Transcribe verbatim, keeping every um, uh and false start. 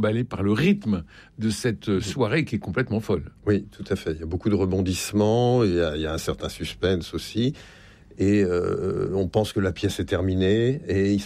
emballé par le rythme de cette soirée qui est complètement folle. Oui, tout à fait. Il y a beaucoup de rebondissements, il y a, il y a un certain suspense aussi. Et euh, on pense que la pièce est terminée et il